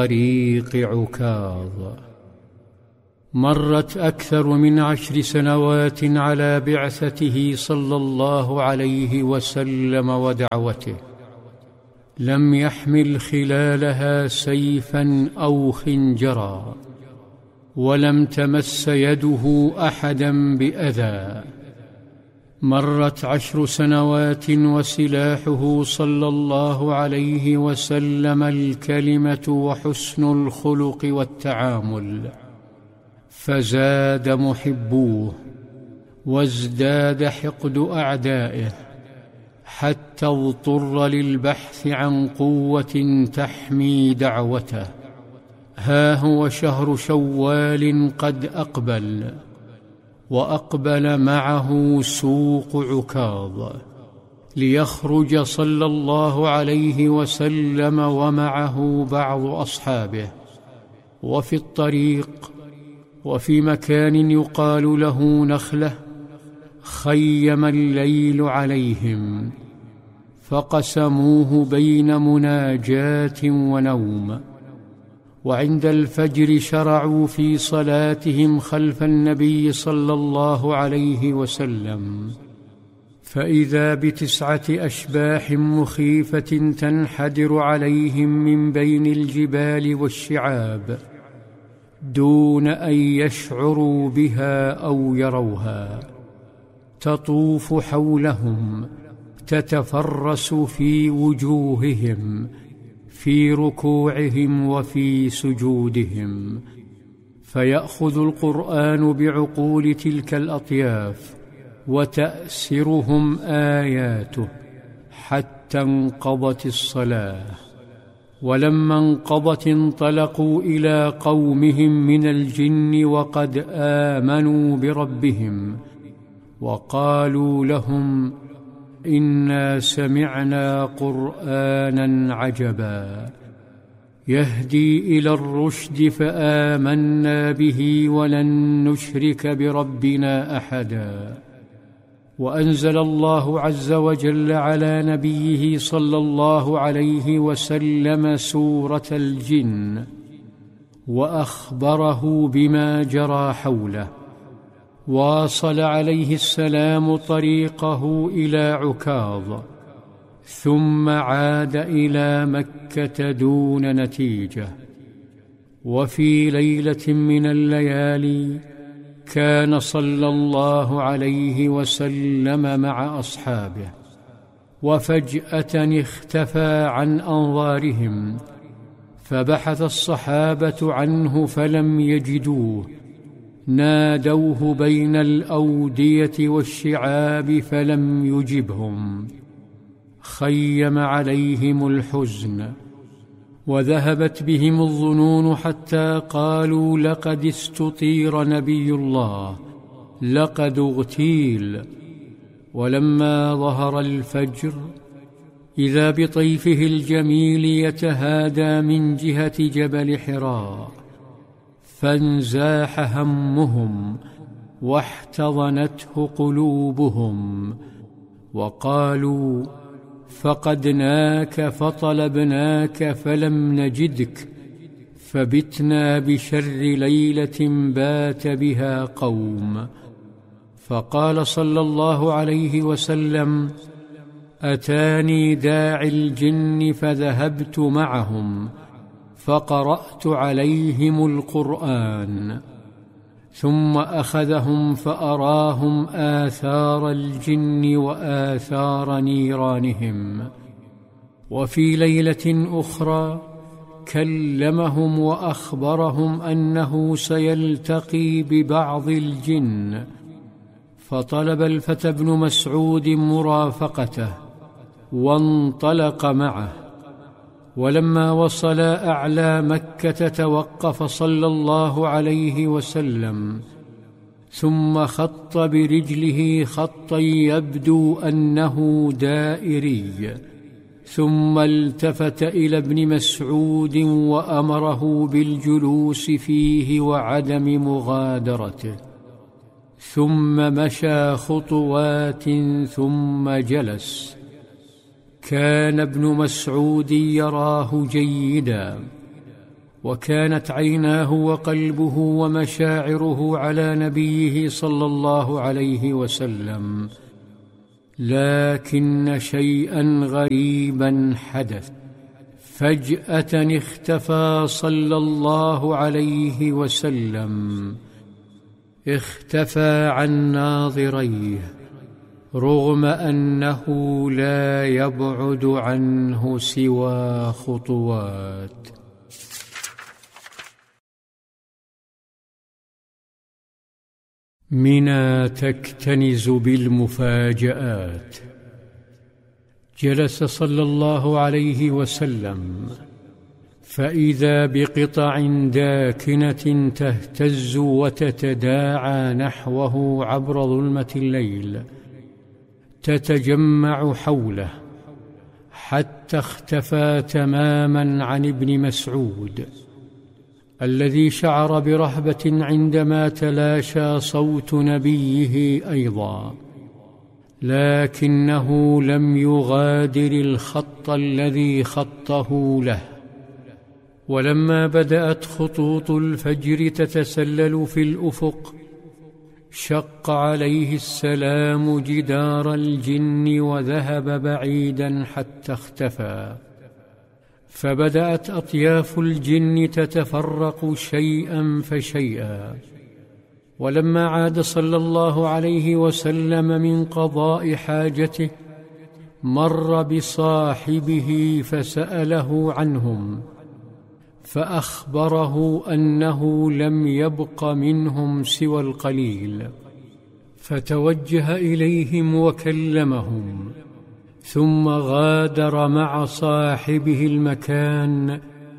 طريق عكاظ. مرت أكثر من 10 سنوات على بعثته صلى الله عليه وسلم ودعوته، لم يحمل خلالها سيفا أو خنجرا، ولم تمس يده أحدا بأذى. مرت 10 سنوات وسلاحه صلى الله عليه وسلم الكلمة وحسن الخلق والتعامل، فزاد محبوه وازداد حقد أعدائه، حتى اضطر للبحث عن قوة تحمي دعوته. ها هو شهر شوال قد أقبل، وأقبل معه سوق عكاظ، ليخرج صلى الله عليه وسلم ومعه بعض أصحابه. وفي الطريق وفي مكان يقال له نخلة خيم الليل عليهم، فقسموه بين مناجاة ونوم، وعند الفجر شرعوا في صلاتهم خلف النبي صلى الله عليه وسلم، فإذا ب9 أشباح مخيفة تنحدر عليهم من بين الجبال والشعاب، دون أن يشعروا بها أو يروها، تطوف حولهم، تتفرس في وجوههم، في ركوعهم وفي سجودهم، فيأخذ القرآن بعقول تلك الأطياف وتأسرهم آياته حتى انقضت الصلاة. ولما انقضت انطلقوا إلى قومهم من الجن وقد آمنوا بربهم، وقالوا لهم: إنا سمعنا قرآنا عجبا يهدي إلى الرشد فآمنا به ولن نشرك بربنا أحدا. وأنزل الله عز وجل على نبيه صلى الله عليه وسلم سورة الجن، وأخبره بما جرى حوله. واصل عليه السلام طريقه إلى عكاظ، ثم عاد إلى مكة دون نتيجة. وفي ليلة من الليالي كان صلى الله عليه وسلم مع أصحابه، وفجأة اختفى عن أنظارهم، فبحث الصحابة عنه فلم يجدوه، نادوه بين الأودية والشعاب فلم يجبهم. خيم عليهم الحزن، وذهبت بهم الظنون حتى قالوا: لقد استطير نبي الله، لقد اغتيل. ولما ظهر الفجر إذا بطيفه الجميل يتهادى من جهة جبل حراء، فانزاح همهم واحتضنته قلوبهم، وقالوا: فقدناك فطلبناك فلم نجدك، فبتنا بشر ليلة بات بها قوم. فقال صلى الله عليه وسلم: أتاني داعي الجن فذهبت معهم فقرأت عليهم القرآن، ثم أخذهم فأراهم آثار الجن وآثار نيرانهم. وفي ليلة أخرى كلمهم وأخبرهم أنه سيلتقي ببعض الجن، فطلب الفتى بن مسعود مرافقته وانطلق معه. ولما وصلا أعلى مكة توقف صلى الله عليه وسلم، ثم خط برجله خطا يبدو أنه دائري، ثم التفت إلى ابن مسعود وأمره بالجلوس فيه وعدم مغادرته، ثم مشى خطوات ثم جلس. كان ابن مسعود يراه جيدا، وكانت عيناه وقلبه ومشاعره على نبيه صلى الله عليه وسلم. لكن شيئا غريبا حدث. فجأة اختفى صلى الله عليه وسلم، اختفى عن ناظريه، رغم أنه لا يبعد عنه سوى خطوات. منى تكتنز بالمفاجآت. جلس صلى الله عليه وسلم، فإذا بقطع داكنة تهتز وتتداعى نحوه عبر ظلمة الليل، تتجمع حوله، حتى اختفى تماما عن ابن مسعود، الذي شعر برهبة عندما تلاشى صوت نبيه أيضا، لكنه لم يغادر الخط الذي خطه له. ولما بدأت خطوط الفجر تتسلل في الأفق، شق عليه السلام جدار الجن وذهب بعيدا حتى اختفى. فبدأت أطياف الجن تتفرق شيئا فشيئا. ولما عاد صلى الله عليه وسلم من قضاء حاجته، مر بصاحبه فسأله عنهم، فأخبره أنه لم يبق منهم سوى القليل، فتوجه إليهم وكلمهم، ثم غادر مع صاحبه المكان،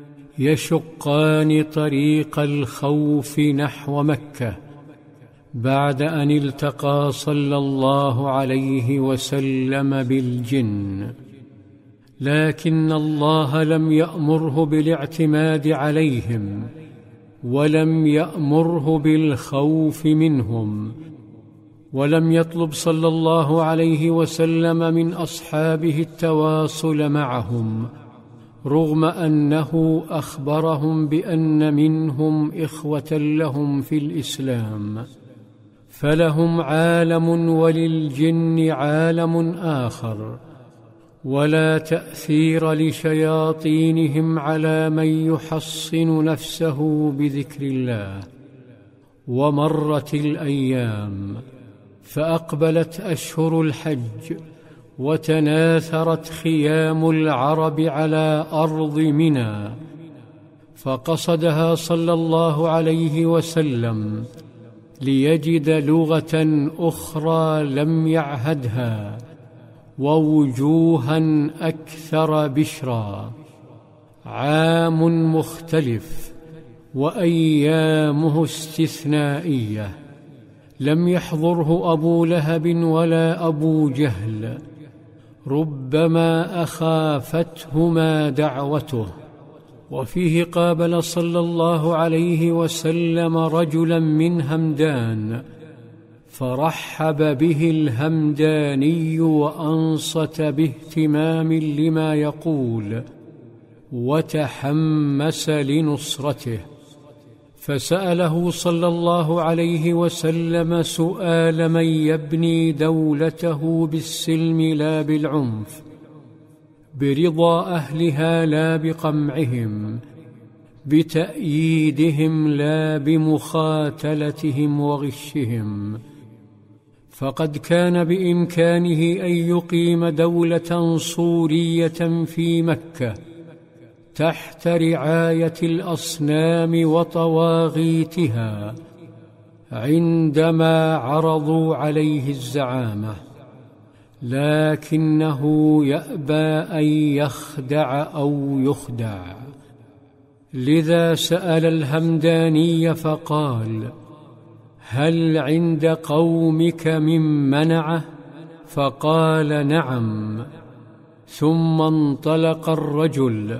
يشقان طريق الخوف نحو مكة، بعد أن التقى صلى الله عليه وسلم بالجن. لكن الله لم يأمره بالاعتماد عليهم، ولم يأمره بالخوف منهم، ولم يطلب صلى الله عليه وسلم من أصحابه التواصل معهم، رغم أنه أخبرهم بأن منهم إخوة لهم في الإسلام، فلهم عالم وللجن عالم آخر، ولا تأثير لشياطينهم على من يحصن نفسه بذكر الله. ومرت الأيام، فأقبلت أشهر الحج، وتناثرت خيام العرب على أرض منى، فقصدها صلى الله عليه وسلم ليجد لغة أخرى لم يعهدها، ووجوها أكثر بشرا. عام مختلف، وأيامه استثنائية، لم يحضره أبو لهب ولا أبو جهل، ربما أخافتهما دعوته. وفيه قابل صلى الله عليه وسلم رجلا من همدان، فرحب به الهمداني وأنصت باهتمام لما يقول، وتحمس لنصرته. فسأله صلى الله عليه وسلم سؤال من يبني دولته بالسلم لا بالعنف، برضا أهلها لا بقمعهم، بتأييدهم لا بمخاتلتهم وغشهم. فقد كان بإمكانه أن يقيم دولة صورية في مكة تحت رعاية الأصنام وطواغيتها، عندما عرضوا عليه الزعامة، لكنه يأبى أن يخدع أو يخدع. لذا سأل الهمداني فقال: هل عند قومك من منعه؟ فقال: نعم. ثم انطلق الرجل،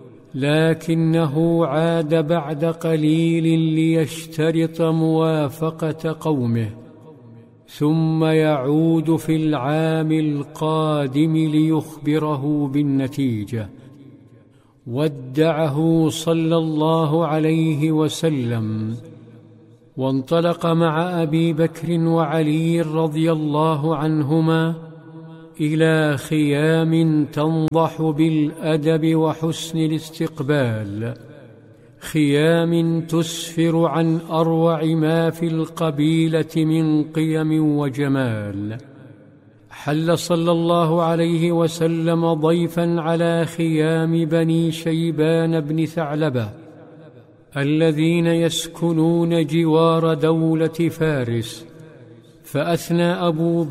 لكنه عاد بعد قليل ليشترط موافقة قومه، ثم يعود في العام القادم ليخبره بالنتيجة. ودعه صلى الله عليه وسلم، وانطلق مع أبي بكر وعلي رضي الله عنهما إلى خيام تنضح بالأدب وحسن الاستقبال، خيام تسفر عن أروع ما في القبيلة من قيم وجمال. حل صلى الله عليه وسلم ضيفا على خيام بني شيبان بن ثعلبة الذين يسكنون جوار دولة فارس، فأثنى أبو